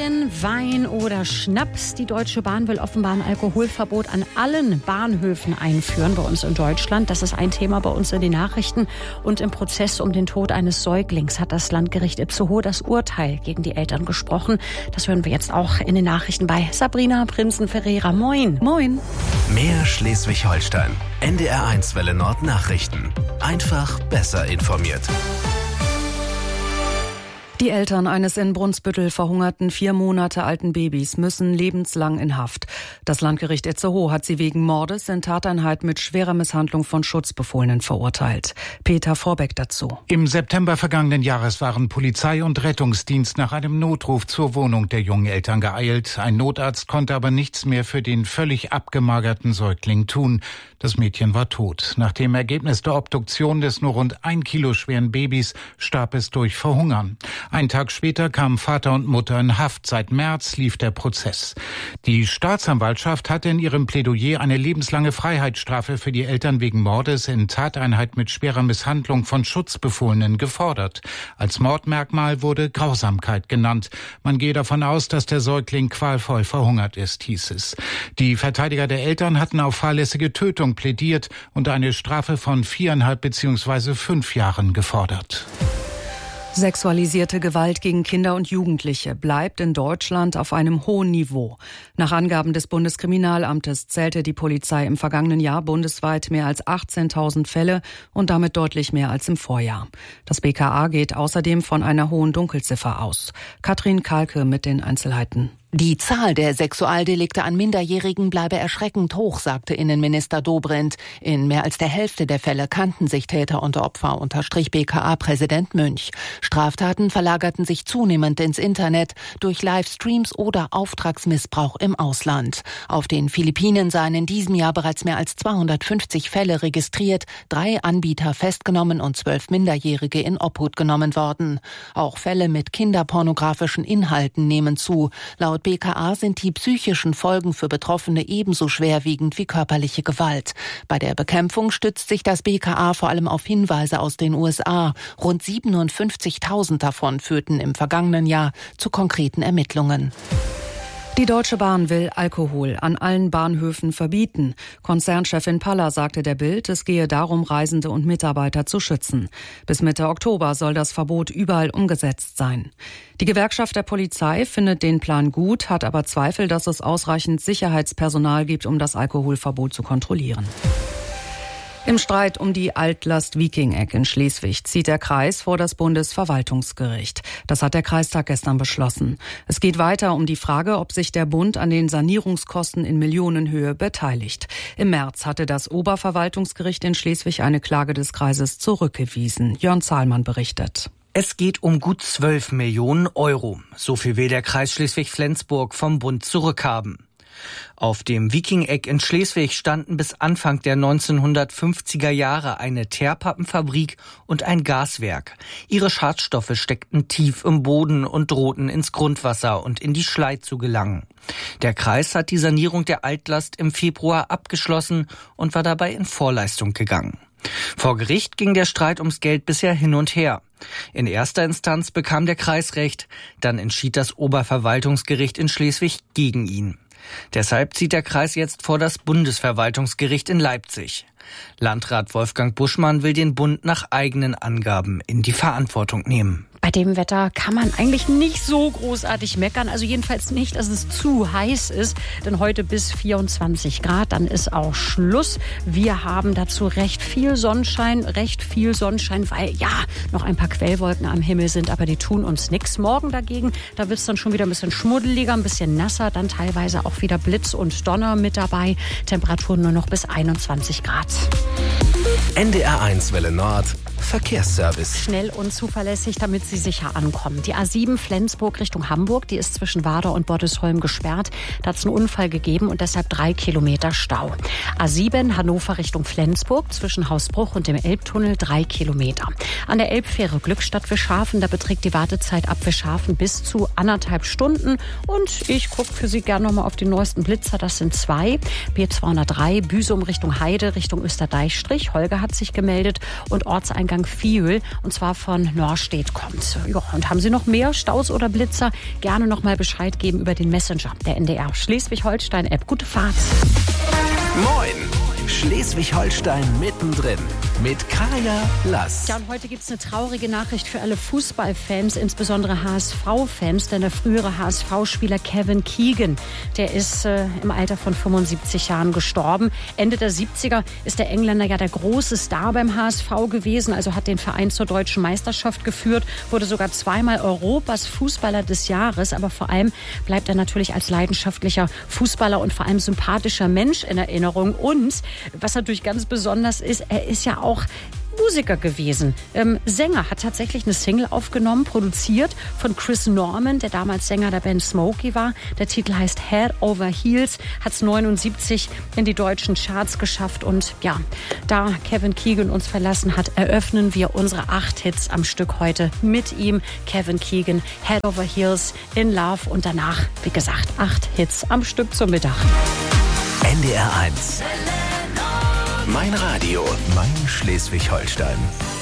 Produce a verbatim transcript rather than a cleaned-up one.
Bierchen, Wein oder Schnaps. Die Deutsche Bahn will offenbar ein Alkoholverbot an allen Bahnhöfen einführen bei uns in Deutschland. Das ist ein Thema bei uns in den Nachrichten. Und im Prozess um den Tod eines Säuglings hat das Landgericht Itzehoe das Urteil gegen die Eltern gesprochen. Das hören wir jetzt auch in den Nachrichten bei Sabrina Prinzen-Ferreira. Moin. Moin. Mehr Schleswig-Holstein. N D R eins Welle Nord Nachrichten. Einfach besser informiert. Die Eltern eines in Brunsbüttel verhungerten vier Monate alten Babys müssen lebenslang in Haft. Das Landgericht Itzehoe hat sie wegen Mordes in Tateinheit mit schwerer Misshandlung von Schutzbefohlenen verurteilt. Peter Vorbeck dazu. Im September vergangenen Jahres waren Polizei und Rettungsdienst nach einem Notruf zur Wohnung der jungen Eltern geeilt. Ein Notarzt konnte aber nichts mehr für den völlig abgemagerten Säugling tun. Das Mädchen war tot. Nach dem Ergebnis der Obduktion des nur rund ein Kilo schweren Babys starb es durch Verhungern. Einen Tag später kamen Vater und Mutter in Haft. Seit März lief der Prozess. Die Staatsanwaltschaft hatte in ihrem Plädoyer eine lebenslange Freiheitsstrafe für die Eltern wegen Mordes in Tateinheit mit schwerer Misshandlung von Schutzbefohlenen gefordert. Als Mordmerkmal wurde Grausamkeit genannt. Man gehe davon aus, dass der Säugling qualvoll verhungert ist, hieß es. Die Verteidiger der Eltern hatten auf fahrlässige Tötung plädiert und eine Strafe von viereinhalb bzw. fünf Jahren gefordert. Sexualisierte Gewalt gegen Kinder und Jugendliche bleibt in Deutschland auf einem hohen Niveau. Nach Angaben des Bundeskriminalamtes zählte die Polizei im vergangenen Jahr bundesweit mehr als achtzehntausend Fälle und damit deutlich mehr als im Vorjahr. Das B K A geht außerdem von einer hohen Dunkelziffer aus. Katrin Kalke mit den Einzelheiten. Die Zahl der Sexualdelikte an Minderjährigen bleibe erschreckend hoch, sagte Innenminister Dobrindt. In mehr als der Hälfte der Fälle kannten sich Täter und Opfer, unterstrich B K A-Präsident Münch. Straftaten verlagerten sich zunehmend ins Internet durch Livestreams oder Auftragsmissbrauch im Ausland. Auf den Philippinen seien in diesem Jahr bereits mehr als zweihundertfünfzig Fälle registriert, drei Anbieter festgenommen und zwölf Minderjährige in Obhut genommen worden. Auch Fälle mit kinderpornografischen Inhalten nehmen zu. Laut B K A sind die psychischen Folgen für Betroffene ebenso schwerwiegend wie körperliche Gewalt. Bei der Bekämpfung stützt sich das B K A vor allem auf Hinweise aus den U S A. Rund siebenundfünfzigtausend davon führten im vergangenen Jahr zu konkreten Ermittlungen. Die Deutsche Bahn will Alkohol an allen Bahnhöfen verbieten. Konzernchefin Paller sagte der Bild, es gehe darum, Reisende und Mitarbeiter zu schützen. Bis Mitte Oktober soll das Verbot überall umgesetzt sein. Die Gewerkschaft der Polizei findet den Plan gut, hat aber Zweifel, dass es ausreichend Sicherheitspersonal gibt, um das Alkoholverbot zu kontrollieren. Im Streit um die Altlast Viking-Eck in Schleswig zieht der Kreis vor das Bundesverwaltungsgericht. Das hat der Kreistag gestern beschlossen. Es geht weiter um die Frage, ob sich der Bund an den Sanierungskosten in Millionenhöhe beteiligt. Im März hatte das Oberverwaltungsgericht in Schleswig eine Klage des Kreises zurückgewiesen. Jörn Zahlmann berichtet. Es geht um gut zwölf Millionen Euro. So viel will der Kreis Schleswig-Flensburg vom Bund zurückhaben. Auf dem Viking-Eck in Schleswig standen bis Anfang der neunzehnhundertfünfziger Jahre eine Teerpappenfabrik und ein Gaswerk. Ihre Schadstoffe steckten tief im Boden und drohten ins Grundwasser und in die Schlei zu gelangen. Der Kreis hat die Sanierung der Altlast im Februar abgeschlossen und war dabei in Vorleistung gegangen. Vor Gericht ging der Streit ums Geld bisher hin und her. In erster Instanz bekam der Kreis Recht, dann entschied das Oberverwaltungsgericht in Schleswig gegen ihn. Deshalb zieht der Kreis jetzt vor das Bundesverwaltungsgericht in Leipzig. Landrat Wolfgang Buschmann will den Bund nach eigenen Angaben in die Verantwortung nehmen. Bei dem Wetter kann man eigentlich nicht so großartig meckern. Also jedenfalls nicht, dass es zu heiß ist. Denn heute bis vierundzwanzig Grad, dann ist auch Schluss. Wir haben dazu recht viel Sonnenschein, recht viel Sonnenschein, weil ja, noch ein paar Quellwolken am Himmel sind, aber die tun uns nichts. Morgen dagegen, da wird es dann schon wieder ein bisschen schmuddeliger, ein bisschen nasser, dann teilweise auch wieder Blitz und Donner mit dabei. Temperaturen nur noch bis einundzwanzig Grad. N D R eins Welle Nord Verkehrsservice. Schnell und zuverlässig, damit Sie sicher ankommen. Die A sieben Flensburg Richtung Hamburg, die ist zwischen Warder und Bottesholm gesperrt. Da hat es einen Unfall gegeben und deshalb drei Kilometer Stau. A sieben Hannover Richtung Flensburg, zwischen Hausbruch und dem Elbtunnel drei Kilometer. An der Elbfähre Glückstadt-Wischhafen, da beträgt die Wartezeit ab Wischhafen bis zu anderthalb Stunden. Und ich gucke für Sie gerne nochmal auf die neuesten Blitzer, das sind zwei. B zweihundertdrei Büsum Richtung Heide, Richtung Österdeichstrich. Holger hat sich gemeldet und Ortseingang Eingang Viöl, und zwar von Norstedt kommt. Ja, und haben Sie noch mehr Staus oder Blitzer? Gerne noch mal Bescheid geben über den Messenger der N D R Schleswig-Holstein-App. Gute Fahrt. Moin! Schleswig-Holstein mittendrin mit Kaya Lass. Ja, und heute gibt es eine traurige Nachricht für alle Fußballfans, insbesondere H S V-Fans, denn der frühere H S V-Spieler Kevin Keegan, der ist äh, im Alter von fünfundsiebzig Jahren gestorben. Ende der siebziger ist der Engländer ja der große Star beim H S V gewesen, also hat den Verein zur deutschen Meisterschaft geführt, wurde sogar zweimal Europas Fußballer des Jahres, aber vor allem bleibt er natürlich als leidenschaftlicher Fußballer und vor allem sympathischer Mensch in Erinnerung. Und was natürlich ganz besonders ist, er ist ja auch Musiker gewesen. Ähm, Sänger, hat tatsächlich eine Single aufgenommen, produziert von Chris Norman, der damals Sänger der Band Smokey war. Der Titel heißt Head Over Heels, hat es neunundsiebzig in die deutschen Charts geschafft. Und ja, da Kevin Keegan uns verlassen hat, eröffnen wir unsere acht Hits am Stück heute mit ihm. Kevin Keegan, Head Over Heels, In Love und danach, wie gesagt, acht Hits am Stück zum Mittag. N D R eins. Mein Radio, mein Schleswig-Holstein.